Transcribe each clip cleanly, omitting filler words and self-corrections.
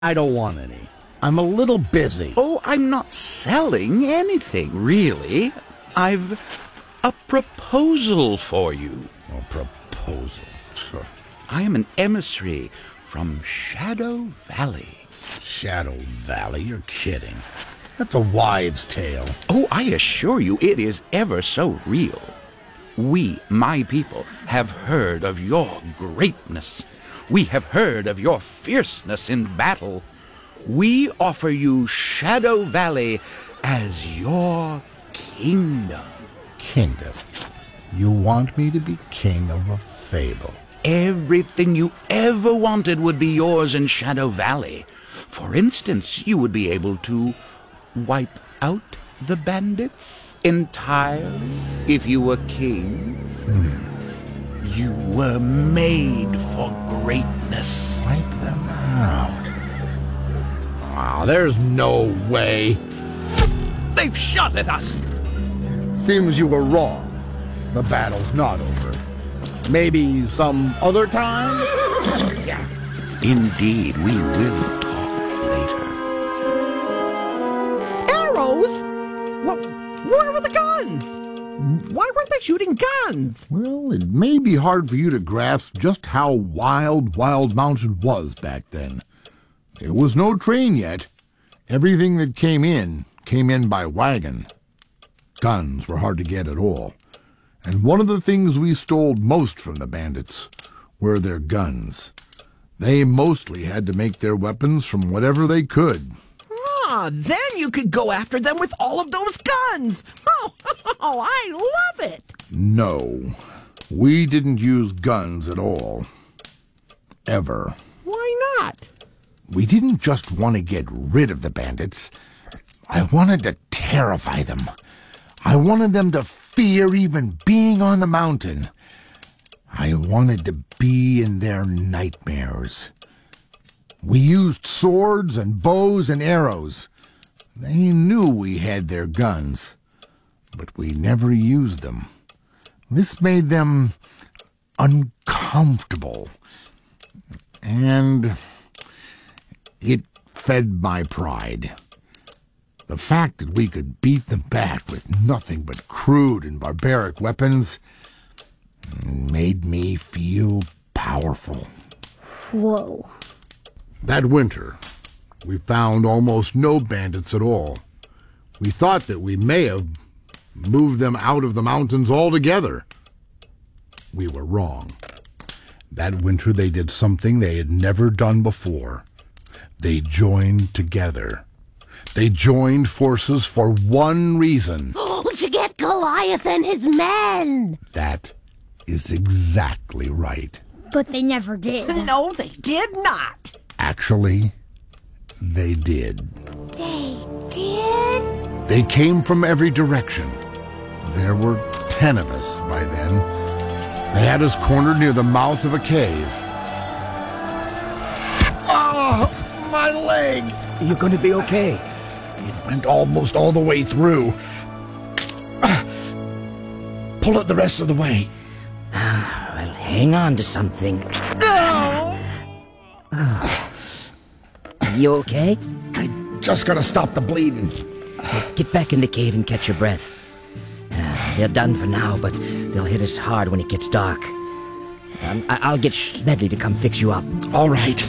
I don't want any. I'm a little busy. Oh, I'm not selling anything, really. I've a proposal for you. A proposal? Sure. I am an emissary from Shadow Valley. Shadow Valley? You're kidding. That's a wives' tale. Oh, I assure you it is ever so real. We, my people, have heard of your greatness. We have heard of your fierceness in battle. We offer you Shadow Valley as your kingdom. Kingdom? You want me to be king of a fable? Everything you ever wanted would be yours in Shadow Valley. For instance, you would be able to wipe out the bandits entirely if you were king. You were made for greatness. Wipe them out? Ah, there's no way. They've shot at us. Seems you were wrong. The battle's not over. Maybe some other time? Yeah. Indeed, we will talk later. Arrows? Where were the guns? Why weren't they shooting guns? Well, it may be hard for you to grasp just how wild Wild Mountain was back then. There was no train yet. Everything that came in by wagon. Guns were hard to get at all. And one of the things we stole most from the bandits were their guns. They mostly had to make their weapons from whatever they could. Then you could go after them with all of those guns. Oh, I love it. No, we didn't use guns at all. Ever. Why not? We didn't just want to get rid of the bandits. I wanted to terrify them. I wanted them to fear even being on the mountain. I wanted to be in their nightmares. We used swords and bows and arrows. They knew we had their guns, but we never used them. This made them uncomfortable, and it fed my pride. The fact that we could beat them back with nothing but crude and barbaric weapons made me feel powerful. Whoa. That winter, we found almost no bandits at all. We thought that we may have moved them out of the mountains altogether. We were wrong. That winter they did something they had never done before. They joined together. They joined forces for one reason. To get Goliath and his men! That is exactly right. But they never did. No, they did not. Actually, they did. They did? They came from every direction. There were 10 of us by then. They had us cornered near the mouth of a cave. Oh, my leg! You're gonna be okay. It went almost all the way through. Pull it the rest of the way. Well, hang on to something. You okay? I just gotta stop the bleeding. Get back in the cave and catch your breath. They're done for now, but they'll hit us hard when it gets dark. I'll get Smedley to come fix you up. All right.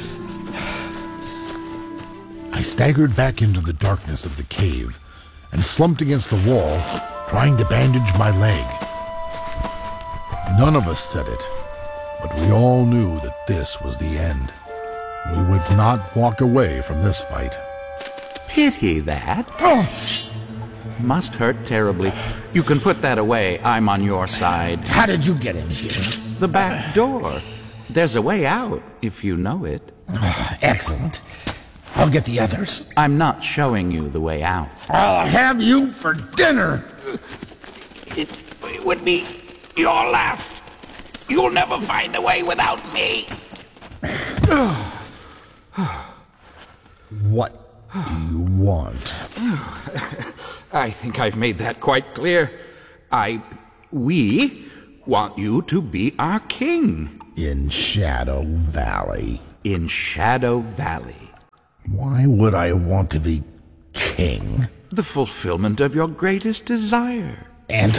I staggered back into the darkness of the cave and slumped against the wall, trying to bandage my leg. None of us said it, but we all knew that this was the end. We would not walk away from this fight. Pity that. Must hurt terribly. You can put that away. I'm on your side. How did you get in here? The back door. There's a way out, if you know it. Excellent. I'll get the others. I'm not showing you the way out. I'll have you for dinner. It would be your last. You'll never find the way without me. What do you want? I think I've made that quite clear. We want you to be our king. In Shadow Valley. In Shadow Valley. Why would I want to be king? The fulfillment of your greatest desire. And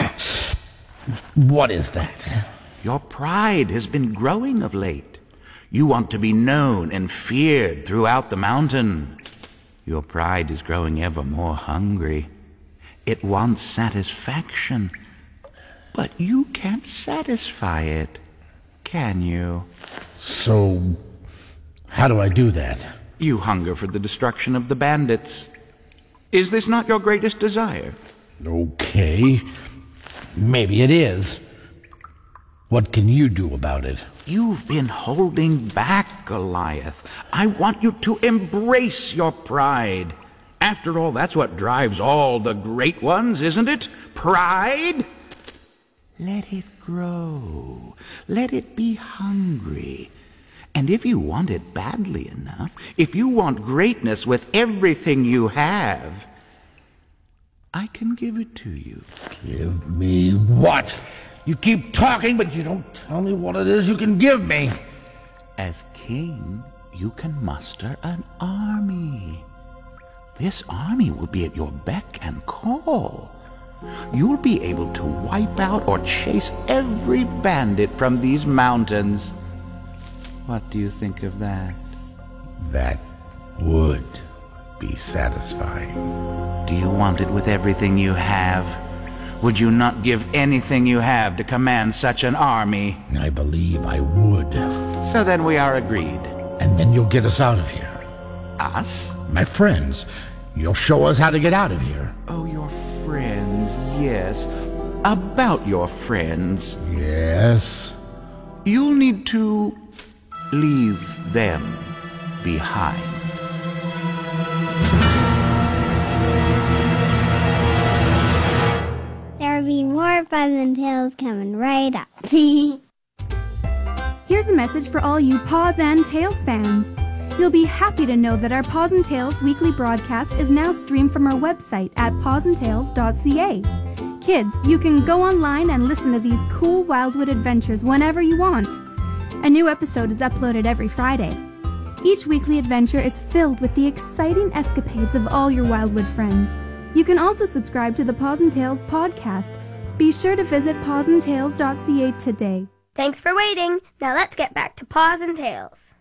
what is that? Your pride has been growing of late. You want to be known and feared throughout the mountain. Your pride is growing ever more hungry. It wants satisfaction, but you can't satisfy it, can you? So, how do I do that? You hunger for the destruction of the bandits. Is this not your greatest desire? Okay, maybe it is. What can you do about it? You've been holding back, Goliath. I want you to embrace your pride. After all, that's what drives all the great ones, isn't it? Pride? Let it grow. Let it be hungry. And if you want it badly enough, if you want greatness with everything you have, I can give it to you. Give me what? You keep talking, but you don't tell me what it is you can give me. As king, you can muster an army. This army will be at your beck and call. You'll be able to wipe out or chase every bandit from these mountains. What do you think of that? That would be satisfying. Do you want it with everything you have? Would you not give anything you have to command such an army? I believe I would. So then we are agreed. And then you'll get us out of here. Us? My friends, you'll show us how to get out of here. Oh, your friends, yes. About your friends. Yes? You'll need to leave them behind. There'll be more fun and tales coming right up. Here's a message for all you Paws and Tales fans. You'll be happy to know that our Paws and Tales weekly broadcast is now streamed from our website at pawsandtales.ca. Kids, you can go online and listen to these cool Wildwood adventures whenever you want. A new episode is uploaded every Friday. Each weekly adventure is filled with the exciting escapades of all your Wildwood friends. You can also subscribe to the Paws and Tales podcast. Be sure to visit pawsandtales.ca today. Thanks for waiting. Now let's get back to Paws and Tales.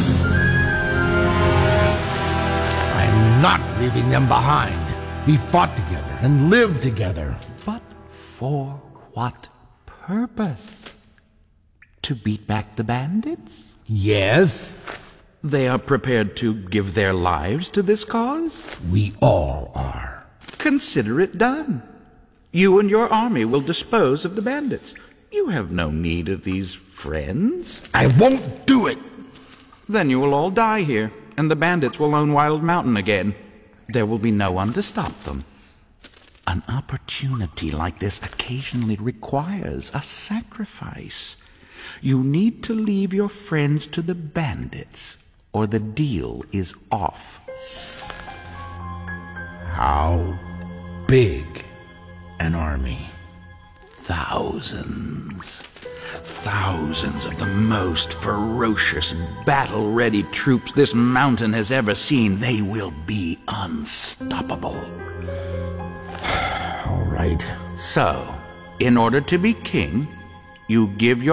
I'm not leaving them behind. We fought together and lived together. But for what purpose? To beat back the bandits? Yes? They are prepared to give their lives to this cause? We all are. Consider it done. You and your army will dispose of the bandits. You have no need of these friends. I won't do it. Then you will all die here, and the bandits will own Wild Mountain again. There will be no one to stop them. An opportunity like this occasionally requires a sacrifice. You need to leave your friends to the bandits, or the deal is off. How big an army? Thousands. Thousands of the most ferocious, battle-ready troops this mountain has ever seen. They will be unstoppable. All right. So, in order to be king, you give your